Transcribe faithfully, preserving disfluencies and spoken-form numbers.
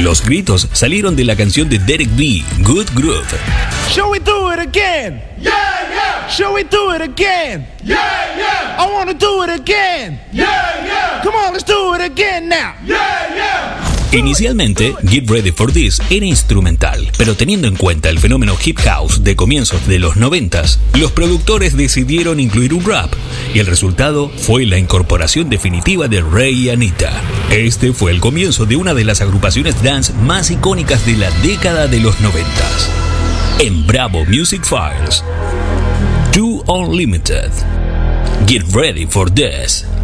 Los gritos salieron de la canción de Derek B, Good Groove. Shall we do it again? Yeah, yeah. Shall we do it again? Yeah, yeah. I wanna do it again. Yeah, yeah. Come on, let's do it again now. Yeah, yeah. Inicialmente, Get Ready for This era instrumental, pero teniendo en cuenta el fenómeno hip house de comienzos de los noventas, los productores decidieron incluir un rap, y el resultado fue la incorporación definitiva de Ray y Anita. Este fue el comienzo de una de las agrupaciones dance más icónicas de la década de los noventas. En Bravo Music Files, Too Unlimited. Get Ready for This.